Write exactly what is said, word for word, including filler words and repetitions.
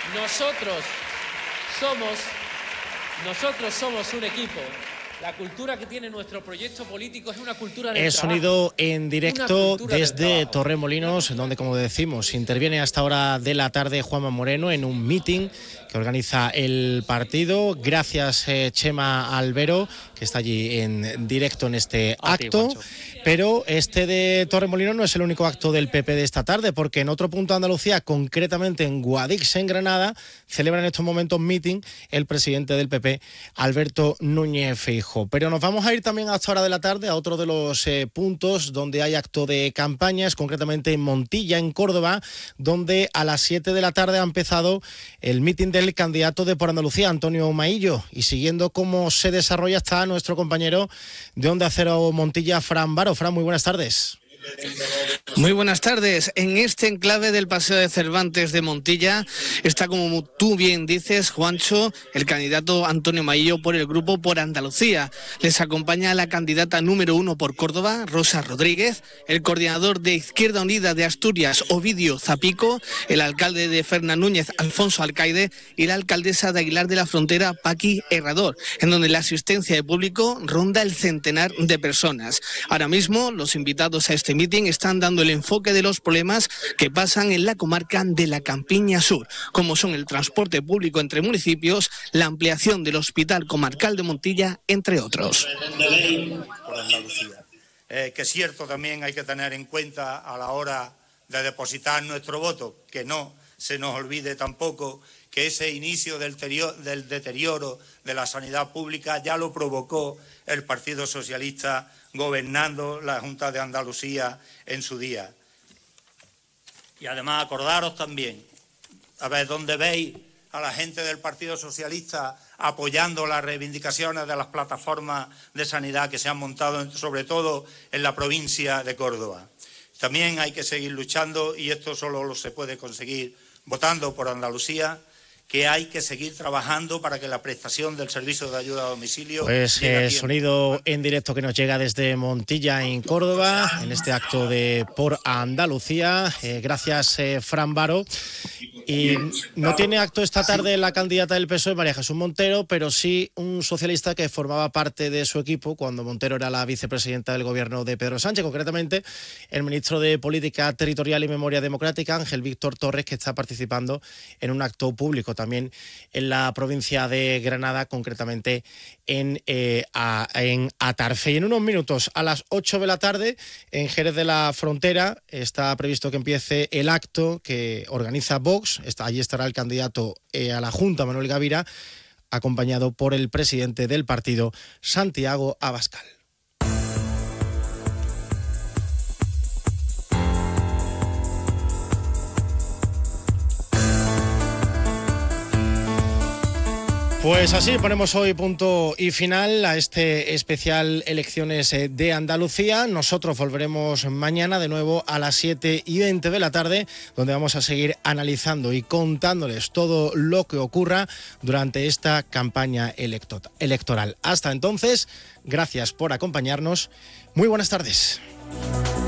Nosotros somos, nosotros somos un equipo. La cultura que tiene nuestro proyecto político es una cultura del Es trabajo. sonido en directo desde Torremolinos, donde, como decimos, interviene hasta hora de la tarde Juanma Moreno en un meeting que organiza el partido. Gracias, eh, Chema Albero, que está allí en directo en este acto. Pero este de Torremolinos no es el único acto del P P de esta tarde, porque en otro punto de Andalucía, concretamente en Guadix, en Granada, celebra en estos momentos meeting el presidente del P P, Alberto Núñez Feijóo. Pero nos vamos a ir también a esta hora de la tarde a otro de los eh, puntos donde hay acto de campañas, concretamente en Montilla, en Córdoba, donde a las siete de la tarde ha empezado el meeting del candidato de Por Andalucía, Antonio Maillo. Y siguiendo cómo se desarrolla está nuestro compañero de Onda Cero Montilla, Fran Baro. Fran, muy buenas tardes. Muy buenas tardes. En este enclave del Paseo de Cervantes de Montilla está, como tú bien dices, Juancho, el candidato Antonio Maillo por el grupo Por Andalucía. Les acompaña la candidata número uno por Córdoba, Rosa Rodríguez, el coordinador de Izquierda Unida de Asturias, Ovidio Zapico, el alcalde de Ferna Núñez, Alfonso Alcaide, y la alcaldesa de Aguilar de la Frontera, Paqui Herrador, en donde la asistencia de público ronda el centenar de personas. Ahora mismo, los invitados a este meeting están dando el enfoque de los problemas que pasan en la comarca de la Campiña Sur, como son el transporte público entre municipios, la ampliación del Hospital Comarcal de Montilla, entre otros. Por Andalucía. Eh, que es cierto, también hay que tener en cuenta a la hora de depositar nuestro voto, que no se nos olvide tampoco que ese inicio del deterioro, del deterioro de la sanidad pública ya lo provocó el Partido Socialista gobernando la Junta de Andalucía en su día. Y además acordaros también, a ver, ¿dónde veis a la gente del Partido Socialista apoyando las reivindicaciones de las plataformas de sanidad que se han montado, sobre todo en la provincia de Córdoba? También hay que seguir luchando, y esto solo lo se puede conseguir votando por Andalucía, que hay que seguir trabajando para que la prestación del servicio de ayuda a domicilio... Pues eh, sonido en directo que nos llega desde Montilla, en Córdoba, en este acto de Por Andalucía. Eh, gracias, eh, Fran Baro. Y no tiene acto esta tarde la candidata del P S O E, María Jesús Montero, pero sí un socialista que formaba parte de su equipo cuando Montero era la vicepresidenta del gobierno de Pedro Sánchez, concretamente el ministro de Política Territorial y Memoria Democrática, Ángel Víctor Torres, que está participando en un acto público también en la provincia de Granada, concretamente en, eh, a, en Atarfe. Y en unos minutos, a las ocho de la tarde, en Jerez de la Frontera, está previsto que empiece el acto que organiza Vox. Está, allí estará el candidato eh, a la Junta, Manuel Gavira, acompañado por el presidente del partido, Santiago Abascal. Pues así ponemos hoy punto y final a este especial Elecciones de Andalucía. Nosotros volveremos mañana de nuevo a las siete y veinte de la tarde, donde vamos a seguir analizando y contándoles todo lo que ocurra durante esta campaña electoral. Hasta entonces, gracias por acompañarnos. Muy buenas tardes.